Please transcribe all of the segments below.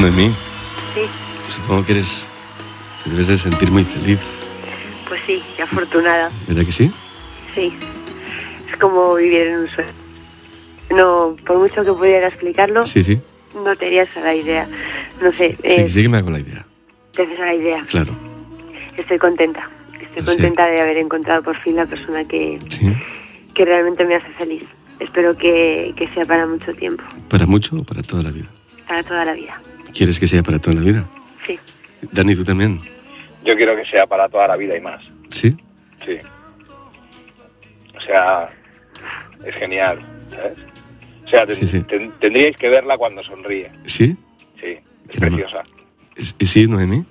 Noemí, Sí, supongo que te debes de sentir muy feliz, pues sí, y afortunada. ¿verdad que sí? Sí, es como vivir en un sueño. No, por mucho que pudiera explicarlo, Sí, sí. no te harías a la idea. No sé, Sí que me hago la idea. te haces a la idea. Claro. Estoy contenta. Estoy Sí. contenta de haber encontrado por fin la persona que Sí. realmente me hace feliz. Espero que sea para mucho tiempo, ¿Para mucho o para toda la vida? para toda la vida. ¿Quieres que sea para toda la vida? Sí. Dani, ¿tú también? Yo quiero que sea para toda la vida y más. ¿Sí? Sí. O sea, es genial, ¿sabes? O sea, Sí. tendríais que verla cuando sonríe. ¿Sí? Sí, es Caramba. preciosa. ¿Sí, Noemí?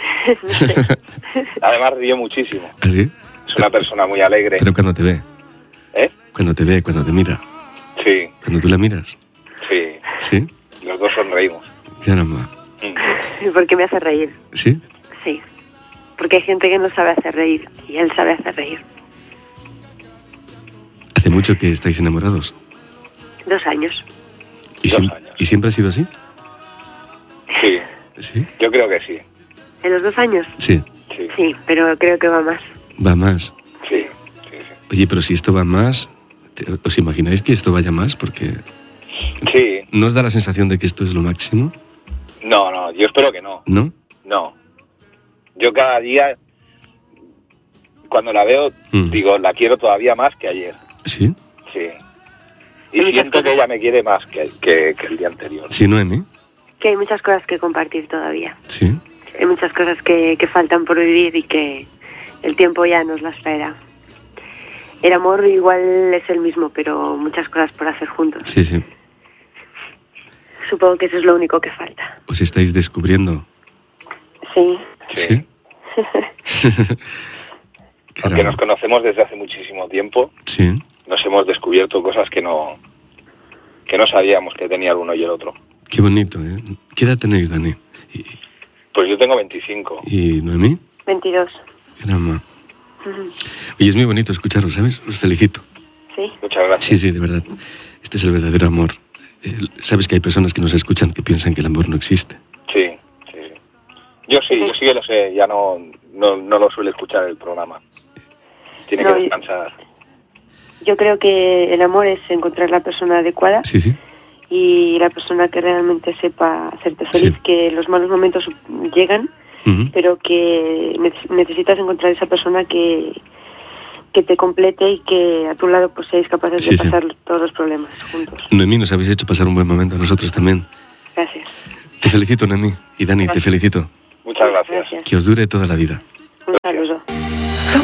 Además ríe muchísimo. ¿Ah, sí? Es una persona muy alegre. Pero cuando te ve. ¿Eh? Cuando te ve, cuando te mira. Sí, Cuando tú la miras. sí. ¿Sí? Los dos sonreímos. Caramba. Porque me hace reír. ¿Sí? Sí. Porque hay gente que no sabe hacer reír y él sabe hacer reír. ¿Hace mucho que estáis enamorados? 2 años. ¿Y, 2 años. ¿Y siempre ha sido así? Sí, ¿Sí? yo creo que sí. ¿En los 2 años? Sí. Sí, Sí, pero creo que va más. Va más. sí, sí. Oye, pero si esto va más, ¿os imagináis que esto vaya más? Porque Sí, ¿no os da la sensación de que esto es lo máximo? no, yo espero que no. ¿No? No. Yo cada día, cuando la veo, digo, la quiero todavía más que ayer. ¿Sí? Sí. Y siento que ella me quiere más que el día anterior. ¿Sí, Noemí? Que hay muchas cosas que compartir todavía. ¿Sí? Hay muchas cosas que faltan por vivir y que el tiempo ya nos las traerá. El amor igual es el mismo, pero muchas cosas por hacer juntos. Sí, sí. Supongo que eso es lo único que falta. ¿Os estáis descubriendo? Sí. ¿Sí? Porque nos conocemos desde hace muchísimo tiempo, Sí. nos hemos descubierto cosas que no sabíamos que tenía el uno y el otro. Qué bonito, ¿eh? ¿Qué edad tenéis, Dani? Pues yo tengo 25. ¿Y Noemí? 22. Caramba. Oye, es muy bonito escucharos, ¿sabes? Os felicito. Sí. Muchas gracias. Sí, sí, de verdad. Este es el verdadero amor. Sabes que hay personas que nos escuchan que piensan que el amor no existe. Sí. Yo sí que lo sé, ya no lo suele escuchar el programa. Tiene que descansar. Yo creo que el amor es encontrar la persona adecuada Sí, sí. y la persona que realmente sepa hacerte feliz, Sí. que los malos momentos llegan, pero que necesitas encontrar esa persona que te complete y que a tu lado pues seáis capaces Sí, de sí. pasar todos los problemas juntos. Noemí, nos habéis hecho pasar un buen momento a nosotros también. Gracias. Te felicito, Noemí. Y Dani, te felicito. Muchas gracias. Que os dure toda la vida. Un saludo.